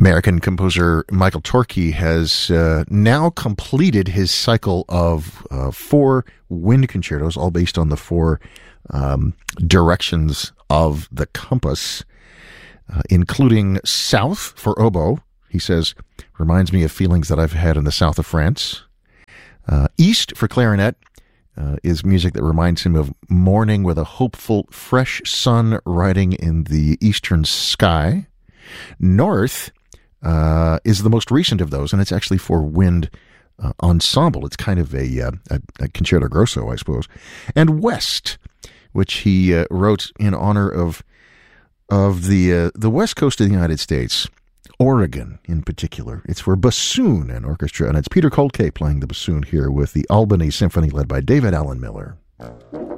American composer Michael Torke has now completed his cycle of 4 wind concertos, all based on the 4 directions of the compass, including South for oboe. He says, reminds me of feelings that I've had in the south of France. East for clarinet is music that reminds him of morning with a hopeful, fresh sun riding in the eastern sky. North is the most recent of those, and it's actually for wind ensemble. It's kind of a concerto grosso, I suppose. And West, which he wrote in honor of the west coast of the United States, Oregon in particular. It's for bassoon and orchestra, and it's Peter Kolke playing the bassoon here with the Albany Symphony led by David Allen Miller.